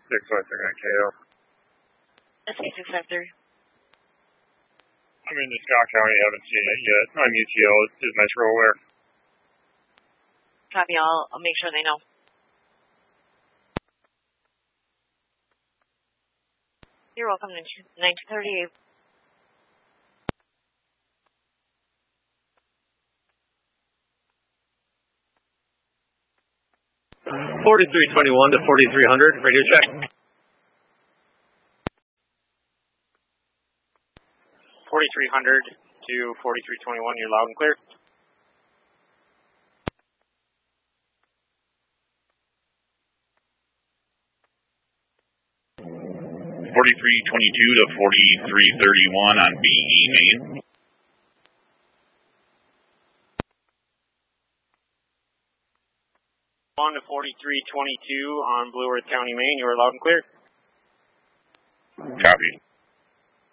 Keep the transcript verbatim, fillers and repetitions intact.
six five three nine K O. S K six five three. I'm in the Scott County, haven't seen it yet. I'm U T L, is Metro aware? Copy, I'll, I'll make sure they know. You're welcome, nineteen thirty-eight. forty-three twenty-one to forty-three hundred, radio check. forty-three hundred to forty-three twenty-one, you're loud and clear. forty-three twenty-two to forty-three thirty-one on B E main. On to forty-three twenty-two on Blue Earth County main, you are loud and clear. Copy.